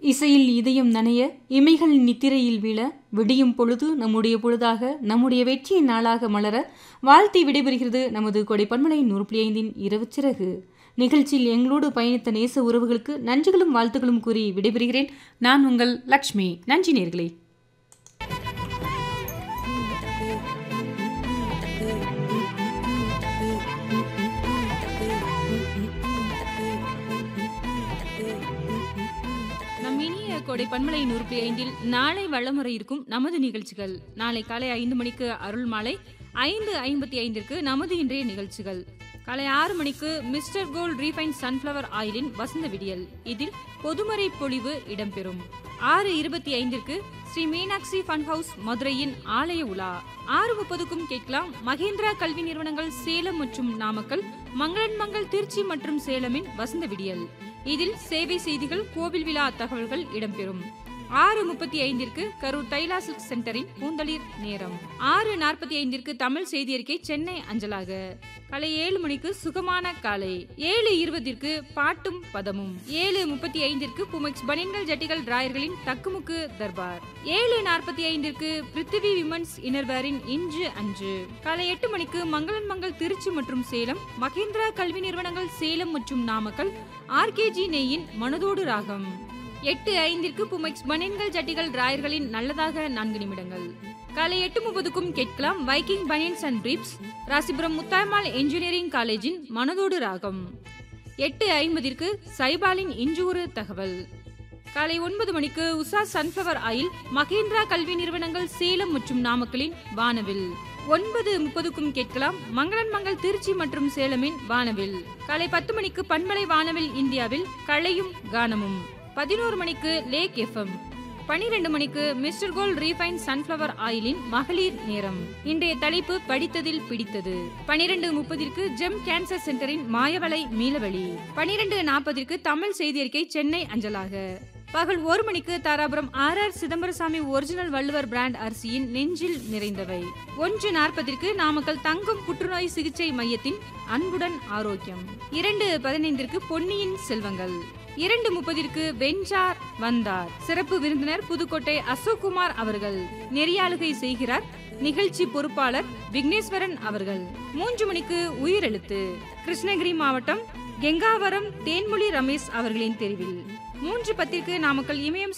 இசையில் இதயம் நனைய, இமைகள் நித்திரையில் வீழ, விடியும் பொழுது நம்முடைய பொழுதாக, நம்முடைய வெற்றியின் நாளாக மலர வாழ்த்தி விடைபெறுகிறது நமது கொடைப்பன்மலை 100.5 இரவு சிறகு நிகழ்ச்சியில் எங்களோடு பயணித்த நேச உறவுகளுக்கு நன்றிகளும் வாழ்த்துக்களும் கூறி விடைபெறுகிறேன். நான் உங்கள் லக்ஷ்மி. நன்றி நேர்களே. கோடை பன்மலை 100.5 நாளை வளமுறை இருக்கும் நமது நிகழ்ச்சிகள். நாளை காலை 5 மணிக்கு அருள் மாலை, 5:55 நமது இன்றைய நிகழ்ச்சிகள். காலை 6 மணிக்கு மிஸ்டர் கோல்ட் ரீஃபைன் சன்ஃபிளவர் ஆயிலின் வசந்த விடியல். இதில் பொதுமறை பொழிவு இடம்பெறும். 6:25 ஸ்ரீ மீனாட்சி ஃபன் ஹவுஸ் மதுரையின் ஆலய உலா. 6:30 கேட்கலாம் மகேந்திரா கல்வி நிறுவனங்கள் சேலம் மற்றும் நாமக்கல், மங்களன் மங்கள் திருச்சி மற்றும் சேலமின் வசந்த விடியல். இதில் சேவை செய்திகள், கோவில் விழா தகவல்கள் இடம்பெறும். 6:35 கரூர் தைலா சில்க் சென்டரின் பூந்தளிர் நேரம். 6:45 தமிழ் செய்தி அறிக்கை சென்னை அஞ்சலாக. காலை 7 மணிக்கு சுகமான காலை. 7:20 பாட்டும் பதமும். 7:35 புமெக்ஸ் பனியன்கள் ஜட்டிகள் டிராயர்களின் தக்குமுக்கு தர்பார். 7:45 பிருத்திவி விமன்ஸ் இன்னர்வேரின் இன்று அன்று. காலை 8 மணிக்கு மங்களன் மங்கள் திருச்சி மற்றும் சேலம், மகேந்திரா கல்வி நிறுவனங்கள் சேலம் மற்றும் நாமக்கல், ஆர்கேஜி நெய்யின் மனதோடு ராகம். 8:05 புமெக்ஸ் பனியன்கள் ஜட்டிகள் டிராயர்களின் நல்லதாக 4 நிமிடங்கள். காலை 8:30 கேட்கலாம் Viking banians and briefs, Rasipuram முத்தாய்மால் engineering காலேஜின் மனதோடு ராகம். 8:50 சைபாலின் இன்று ஒரு தகவல். காலை 9 மணிக்கு உஷா சன்ஃபிளவர் ஆயில், மகேந்திரா கல்வி நிறுவனங்கள் சேலம் மற்றும் நாமக்கலின் வானவில். 9:30 கேட்கலாம் மங்களன் மங்கள் திருச்சி மற்றும் சேலமின் வானவில். காலை 10 மணிக்கு பன்மலை வானவில் இந்தியாவில் கலையும் கானமும். 11 மணிக்கு லேக் எஃப்எம். 12 மணிக்கு மிஸ்டர் கோல்ட் ரீஃபைன் சன்ஃபிளவர் ஆயிலின் மகளிர் நேரம். இன்றைய தலைப்பு படித்ததில் பிடித்தது. 12:30 ஜெம் கேன்சர் சென்டரின் மாயவலை மீளவழி. 12:40 தமிழ் செய்தி அறிக்கை சென்னை அஞ்சலாக. பகல் 1 மணிக்கு Dharapuram R Chidambarasamy original Valluvar brand அரிசியின் நெஞ்சில் நிறைந்தவை. 1:40 நாமக்கல் தங்கம் புற்றுநோய் சிகிச்சை மையத்தின் அன்புடன் ஆரோக்கியம். 2:15 பொன்னியின் செல்வங்கள். 2:30 வெஞ்சார் வந்தார். சிறப்பு விருந்தினர் புதுக்கோட்டை அசோக்குமார் அவர்கள். நெறியாளுகை செய்கிறார் நிகழ்ச்சி பொறுப்பாளர் விக்னேஸ்வரன் அவர்கள். 3 மணிக்கு உயிரெழுத்து. கிருஷ்ணகிரி மாவட்டம் கெங்காவரம் தேன்மொழி ரமேஷ் அவர்களின் தெரிவில். 3:10 நாமக்கல் இமயம்